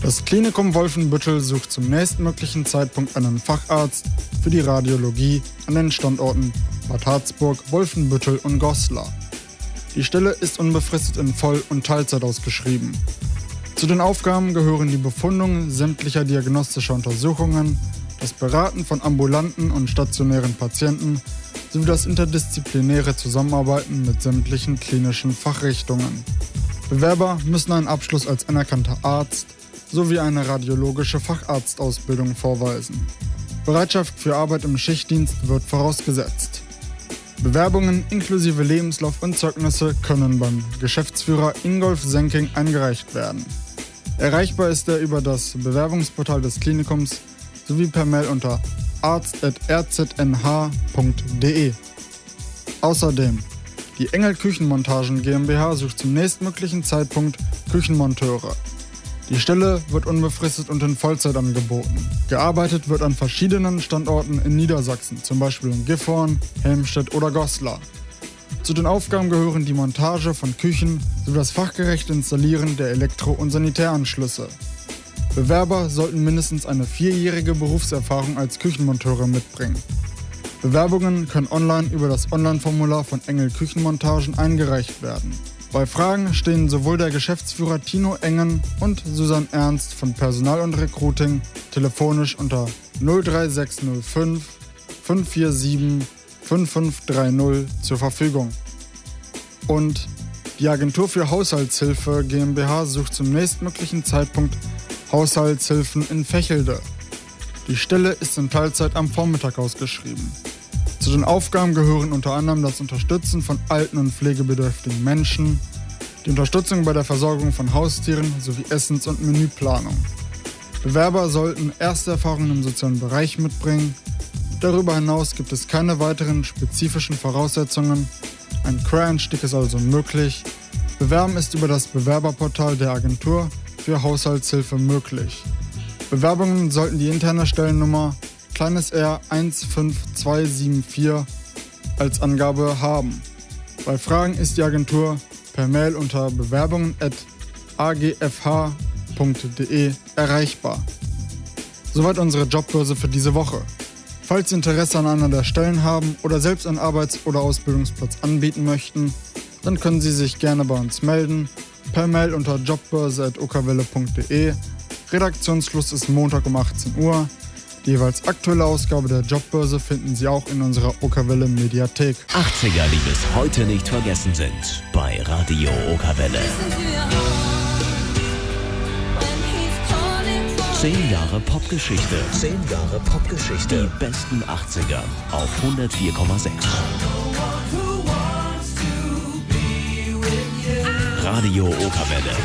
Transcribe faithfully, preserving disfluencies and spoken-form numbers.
Das Klinikum Wolfenbüttel sucht zum nächstmöglichen Zeitpunkt einen Facharzt für die Radiologie an den Standorten Bad Harzburg, Wolfenbüttel und Goslar. Die Stelle ist unbefristet in Voll- und Teilzeit ausgeschrieben. Zu den Aufgaben gehören die Befundung sämtlicher diagnostischer Untersuchungen, das Beraten von ambulanten und stationären Patienten sowie das interdisziplinäre Zusammenarbeiten mit sämtlichen klinischen Fachrichtungen. Bewerber müssen einen Abschluss als anerkannter Arzt sowie eine radiologische Facharztausbildung vorweisen. Bereitschaft für Arbeit im Schichtdienst wird vorausgesetzt. Bewerbungen inklusive Lebenslauf und Zeugnisse können beim Geschäftsführer Ingolf Senking eingereicht werden. Erreichbar ist er über das Bewerbungsportal des Klinikums sowie per Mail unter arzt at r z n h punkt d e. Außerdem, die Engel Küchenmontagen GmbH sucht zum nächstmöglichen Zeitpunkt Küchenmonteure. Die Stelle wird unbefristet und in Vollzeit angeboten. Gearbeitet wird an verschiedenen Standorten in Niedersachsen, zum Beispiel in Gifhorn, Helmstedt oder Goslar. Zu den Aufgaben gehören die Montage von Küchen sowie das fachgerechte Installieren der Elektro- und Sanitäranschlüsse. Bewerber sollten mindestens eine vierjährige Berufserfahrung als Küchenmonteure mitbringen. Bewerbungen können online über das Online-Formular von Engel Küchenmontagen eingereicht werden. Bei Fragen stehen sowohl der Geschäftsführer Tino Engen und Susanne Ernst von Personal und Recruiting telefonisch unter null drei sechs null fünf fünf vier sieben fünf fünf drei null zur Verfügung. Und die Agentur für Haushaltshilfe GmbH sucht zum nächstmöglichen Zeitpunkt Haushaltshilfen in Vechelde. Die Stelle ist in Teilzeit am Vormittag ausgeschrieben. Zu den Aufgaben gehören unter anderem das Unterstützen von alten und pflegebedürftigen Menschen, die Unterstützung bei der Versorgung von Haustieren sowie Essens- und Menüplanung. Bewerber sollten erste Erfahrungen im sozialen Bereich mitbringen. Darüber hinaus gibt es keine weiteren spezifischen Voraussetzungen. Ein Quereinstieg ist also möglich. Bewerben ist über das Bewerberportal der Agentur für Haushaltshilfe möglich. Bewerbungen sollten die interne Stellennummer kleines r eins fünf zwei sieben vier als Angabe haben. Bei Fragen ist die Agentur per Mail unter bewerbungen at a g f h punkt d e erreichbar. Soweit unsere Jobbörse für diese Woche. Falls Sie Interesse an einer der Stellen haben oder selbst einen Arbeits- oder Ausbildungsplatz anbieten möchten, dann können Sie sich gerne bei uns melden, per Mail unter jobbörse at okawelle punkt d e. Redaktionsschluss ist Montag um achtzehn Uhr. Die jeweils aktuelle Ausgabe der Jobbörse finden Sie auch in unserer Okawelle Mediathek. achtziger, die bis heute nicht vergessen sind, bei Radio Okawelle. Zehn Jahre Popgeschichte. Zehn Jahre Popgeschichte. Die besten achtziger auf hundertvier Komma sechs. Radio Okawelle.